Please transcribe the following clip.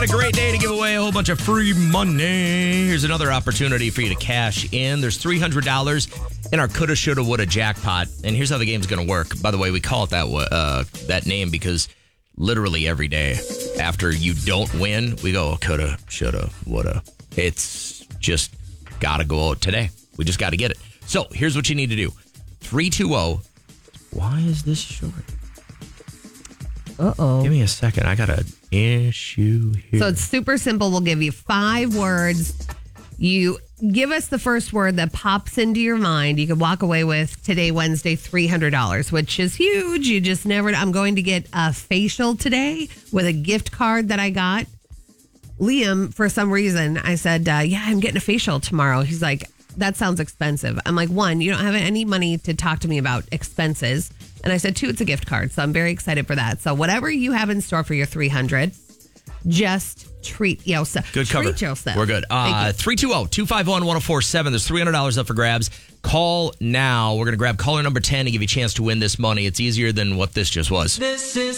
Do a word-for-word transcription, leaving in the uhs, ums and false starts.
a great day to give away a whole bunch of free money. Here's another opportunity for you to cash in. There's three hundred dollars in our coulda, shoulda, woulda jackpot. And here's how the game's going to work. By the way, we call it that uh, that name because literally every day after you don't win, we go, coulda, shoulda, woulda. It's just got to go out today. We just got to get it. So here's what you need to do. three two zero. Why is this short? Uh-oh. Give me a second. I got an issue here. So it's super simple. We'll give you five words. You give us the first word that pops into your mind. You can walk away with today, Wednesday, three hundred dollars, which is huge. You just never... I'm going to get a facial today with a gift card that I got. Liam, for some reason, I said, uh, yeah, I'm getting a facial tomorrow. He's like, that sounds expensive. I'm like, one, you don't have any money to talk to me about expenses. And I said, two, it's a gift card. So I'm very excited for that. So whatever you have in store for your three hundred, just treat yourself. Good cover. Treat yourself. We're good. Uh, three two zero, two five one, one oh four seven. There's three hundred dollars up for grabs. Call now. We're going to grab caller number ten to give you a chance to win this money. It's easier than what this just was. This is